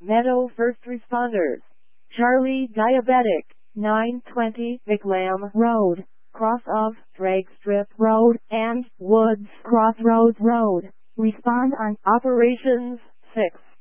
Meadow First Responders. Charlie Diabetic. 920 Vicklam Road, cross of Drake Strip Road and Woods Crossroads Road. Respond on Operations 6.